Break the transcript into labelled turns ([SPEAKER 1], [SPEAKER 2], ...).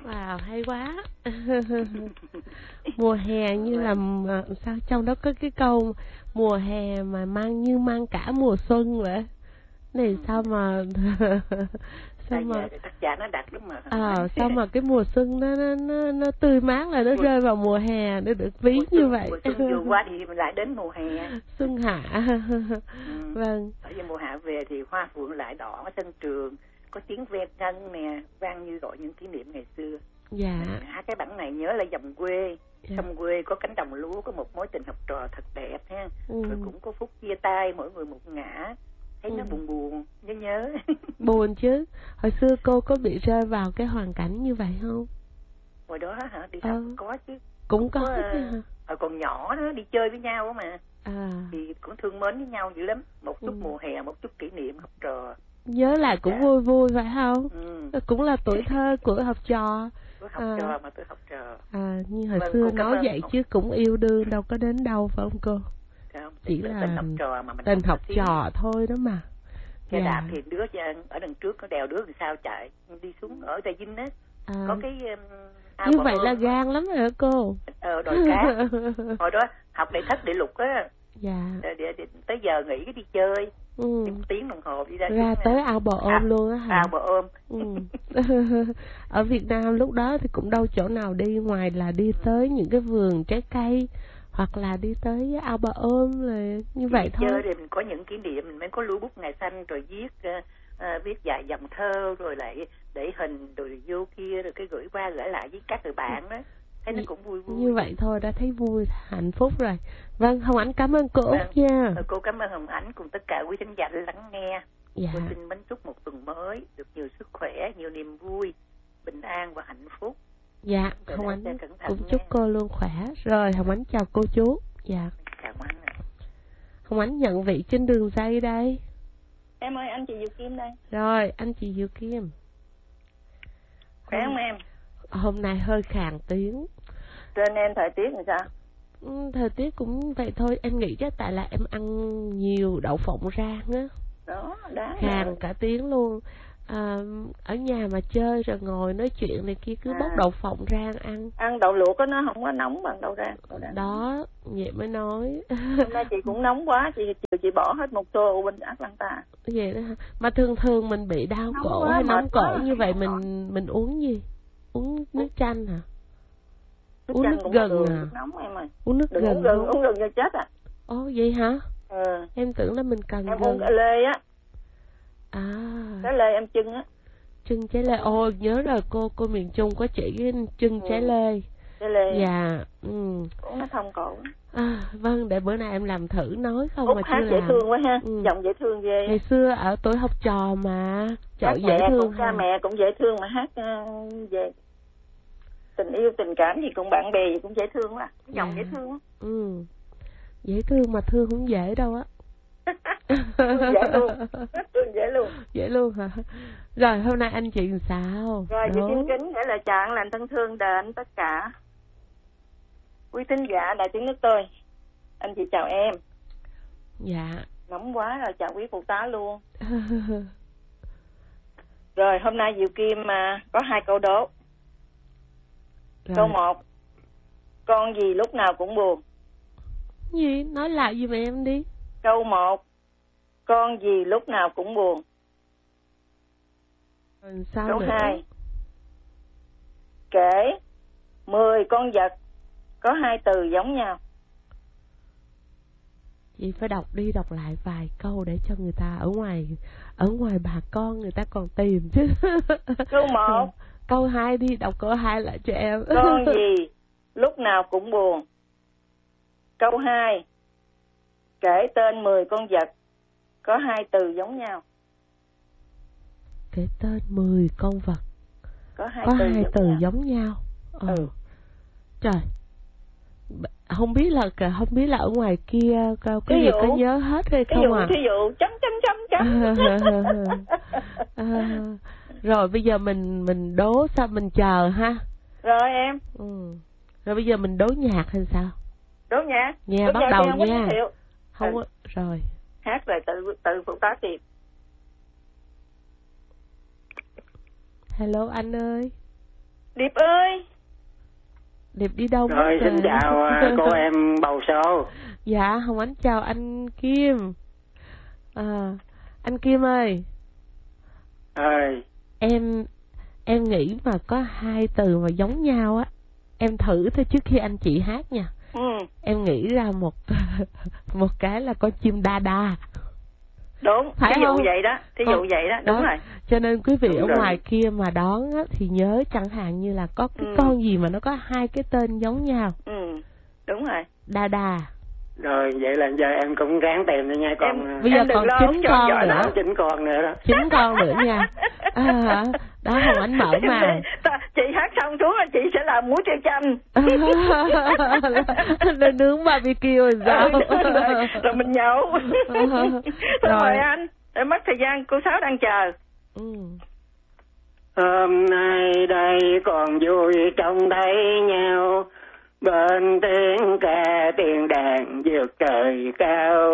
[SPEAKER 1] Wow, hay quá. Mùa hè như là sao trong đó có cái câu mùa hè mà mang cả mùa xuân vậy. Này sao mà sao mà
[SPEAKER 2] tác giả nó đặt lắm mà.
[SPEAKER 1] Sao mà cái mùa xuân nó tươi mát là nó rơi vào mùa hè nó được ví như vậy.
[SPEAKER 2] Mùa xuân vừa qua thì mình lại đến mùa hè.
[SPEAKER 1] Xuân hạ. Vâng.
[SPEAKER 2] Ở giờ mùa hạ về thì hoa phượng lại đỏ sân trường, có tiếng ve ngân nè, vang như gọi những kỷ niệm ngày xưa.
[SPEAKER 1] Dạ.
[SPEAKER 2] Cái bản này nhớ là dòng quê. Trong quê có cánh đồng lúa, có một mối tình học trò thật đẹp ha. Rồi cũng có phút chia tay, mỗi người một ngã. Thấy nó buồn nhớ.
[SPEAKER 1] Buồn chứ. Hồi xưa cô có bị rơi vào cái hoàn cảnh như vậy không?
[SPEAKER 2] Hồi đó hả? Đi học có chứ.
[SPEAKER 1] Cũng có chứ hả?
[SPEAKER 2] Còn nhỏ đó, đi chơi với nhau mà. Thì cũng thương mến với nhau dữ lắm. Một chút mùa hè, một chút kỷ niệm học trò.
[SPEAKER 1] Nhớ lại cũng vui vui phải không? Cũng là tuổi thơ của học trò.
[SPEAKER 2] Tôi học trò mà tôi học trò.
[SPEAKER 1] Như hồi xưa nói vậy chứ cũng yêu đương đâu có đến đâu phải không cô?
[SPEAKER 2] Không,
[SPEAKER 1] chỉ là
[SPEAKER 2] tình học trò mà mình
[SPEAKER 1] tình học trò thôi đó mà.
[SPEAKER 2] Xe đạp thì đứa ở đằng trước có đèo đứa làm sao chạy đi xuống ở Trà Vinh á. Có cái
[SPEAKER 1] như vậy là gan lắm rồi hả cô?
[SPEAKER 2] Đồi cát. Hồi đó học đại thất địa lục á.
[SPEAKER 1] Dạ.
[SPEAKER 2] Tới giờ nghỉ cái đi chơi. 1 tiếng đồng hồ đi
[SPEAKER 1] ra tới ao bờ ôm luôn á hả?
[SPEAKER 2] Ao bờ ôm.
[SPEAKER 1] Ở Việt Nam lúc đó thì cũng đâu chỗ nào đi ngoài là đi tới những cái vườn trái cây hoặc là đi tới ao bờ ôm là như vậy thôi.
[SPEAKER 2] Chơi thì mình có những kỷ niệm, mình mới có lưu bút ngày xanh rồi viết vài dòng thơ rồi lại để hình rồi vô kia rồi cái gửi qua gửi lại với các người bạn đó. Thấy nó cũng vui.
[SPEAKER 1] Như vậy thôi đã thấy vui, hạnh phúc rồi. Vâng, Hồng Ánh cảm ơn cô Út nha.
[SPEAKER 2] Cô cảm ơn Hồng Ánh cùng tất cả quý khán giả lắng nghe.
[SPEAKER 1] Dạ.
[SPEAKER 2] Cô xin mến chúc một tuần mới được nhiều sức khỏe, nhiều niềm vui, bình an và hạnh phúc.
[SPEAKER 1] Dạ, Hồng Ánh cũng chúc cô luôn khỏe. Rồi, Hồng Ánh chào cô chú. Dạ.
[SPEAKER 2] Chào Ánh.
[SPEAKER 1] Hồng Ánh nhận vị trên đường dây đây.
[SPEAKER 3] Em ơi, anh chị Diệu Kim đây.
[SPEAKER 1] Rồi, anh chị Diệu Kim.
[SPEAKER 3] Khỏe không em?
[SPEAKER 1] Hôm nay hơi khàn tiếng.
[SPEAKER 3] Trên em thời tiết làm sao?
[SPEAKER 1] Thời tiết cũng vậy thôi. Em nghĩ chắc tại là em ăn nhiều đậu phộng rang á.
[SPEAKER 3] Đó, đáng
[SPEAKER 1] khàn
[SPEAKER 3] rồi.
[SPEAKER 1] cả tiếng luôn. Ở nhà mà chơi rồi ngồi nói chuyện này kia cứ bóc đậu phộng rang ăn.
[SPEAKER 3] Ăn đậu luộc nó không có nóng bằng đậu rang.
[SPEAKER 1] Đó, vậy mới nói.
[SPEAKER 3] Hôm nay chị cũng nóng quá, chị bỏ hết một tô bên Atlanta.
[SPEAKER 1] Vậy đó hả? Mà thường mình bị đau
[SPEAKER 3] nóng
[SPEAKER 1] cổ
[SPEAKER 3] quá,
[SPEAKER 1] hay nóng cổ
[SPEAKER 3] quá,
[SPEAKER 1] như vậy mình uống gì? Uống nước chanh hả?
[SPEAKER 3] Nước
[SPEAKER 1] uống
[SPEAKER 3] chanh
[SPEAKER 1] nước gừng à?
[SPEAKER 3] Nóng em ơi.
[SPEAKER 1] Uống nước gừng.
[SPEAKER 3] Uống gừng cho chết à?
[SPEAKER 1] Ồ vậy hả? Em tưởng là mình cần
[SPEAKER 3] em
[SPEAKER 1] gừng.
[SPEAKER 3] Em uống lê á. Trái lê em chưng á.
[SPEAKER 1] Chưng trái lê. Ồ nhớ rồi, cô miền Trung có chỉ cái chưng trái lê.
[SPEAKER 3] Trái lê.
[SPEAKER 1] Dạ.
[SPEAKER 3] Uống nó thông cổ.
[SPEAKER 1] Vâng, để bữa nay em làm thử nói không
[SPEAKER 3] Út
[SPEAKER 1] mà
[SPEAKER 3] hát
[SPEAKER 1] chưa
[SPEAKER 3] dễ
[SPEAKER 1] làm.
[SPEAKER 3] thương quá ha. Giọng dễ thương ghê.
[SPEAKER 1] Ngày xưa ở tuổi học trò mà
[SPEAKER 3] Hát
[SPEAKER 1] dễ thương.
[SPEAKER 3] Cha mẹ cũng dễ thương mà hát về tình yêu tình cảm gì cùng bạn bè gì cũng dễ thương quá. Giọng dễ thương quá.
[SPEAKER 1] Dễ thương mà thương không dễ đâu á.
[SPEAKER 3] Dễ luôn. Dễ luôn.
[SPEAKER 1] Dễ luôn hả? Rồi hôm nay anh chị làm sao?
[SPEAKER 3] Rồi chị xin kính gửi lời chào lành thân thương đến tất cả quý thính giả Đài Tiếng Nước tôi. Anh chị chào em.
[SPEAKER 1] Dạ.
[SPEAKER 3] Nóng quá rồi, chào quý phụ tá luôn. Rồi hôm nay Diệu Kim có 2 câu đố. Rồi. Câu 1. Con gì lúc nào cũng buồn?
[SPEAKER 1] Gì? Nói lại giùm em đi.
[SPEAKER 3] Câu 1. Con gì lúc nào cũng buồn?
[SPEAKER 1] Sao
[SPEAKER 3] câu
[SPEAKER 1] nữa?
[SPEAKER 3] 2. Kể 10 con vật có 2 từ giống nhau.
[SPEAKER 1] Chị phải đọc đi đọc lại vài câu để cho người ta ở ngoài bà con người ta còn tìm chứ.
[SPEAKER 3] Câu 1.
[SPEAKER 1] Câu 2 đi, đọc câu 2 lại cho em.
[SPEAKER 3] Con gì lúc nào cũng buồn? Câu 2. Kể tên 10 con vật có 2 từ giống nhau.
[SPEAKER 1] Kể tên 10 con vật
[SPEAKER 3] có 2
[SPEAKER 1] từ giống nhau. Trời. Không biết là ở ngoài kia có gì có nhớ hết hay không à?
[SPEAKER 3] Thí dụ chấm.
[SPEAKER 1] Rồi bây giờ mình đố sao, mình chờ ha.
[SPEAKER 3] Rồi em.
[SPEAKER 1] Rồi bây giờ mình đố nhạc hay sao?
[SPEAKER 3] Đố nhạc.
[SPEAKER 1] Nha, bắt đầu nha. Không rồi.
[SPEAKER 3] Hát rồi tự phụ tá tìm.
[SPEAKER 1] Hello anh ơi.
[SPEAKER 3] Điệp ơi.
[SPEAKER 1] Điệp đi đâu mất
[SPEAKER 4] Rồi xin chào cô em bầu số.
[SPEAKER 1] Dạ Hồng Ánh chào anh Kim. Anh Kim ơi. Em nghĩ mà có hai từ mà giống nhau á, em thử thôi trước khi anh chị hát nha. Em nghĩ ra một cái là con chim đa đa.
[SPEAKER 3] Đúng,
[SPEAKER 1] phải
[SPEAKER 3] thí dụ
[SPEAKER 1] không?
[SPEAKER 3] vậy đó, đúng rồi.
[SPEAKER 1] Cho nên quý vị
[SPEAKER 4] Đúng
[SPEAKER 1] ở
[SPEAKER 4] rồi.
[SPEAKER 1] ngoài kia mà đón á, thì nhớ chẳng hạn như là có cái con gì mà nó có hai cái tên giống nhau.
[SPEAKER 3] Đúng rồi.
[SPEAKER 1] Đa đa.
[SPEAKER 4] Rồi vậy là giờ em cũng ráng tìm đi nha con.
[SPEAKER 1] Bây giờ còn 9 con nữa.
[SPEAKER 4] 9 con nữa đó.
[SPEAKER 1] 9 con nữa nha. Đó Hồng Ánh mở màn.
[SPEAKER 3] Chị hát xong xuống là chị sẽ làm muối tiêu chanh.
[SPEAKER 1] Nướng barbecue rồi sao?
[SPEAKER 3] Rồi mình nhậu. Rồi anh, em mất thời gian, cô Sáu đang chờ.
[SPEAKER 4] Hôm nay đây còn vui trông thấy nhau, bên tiếng ca tiếng đàn vượt trời cao.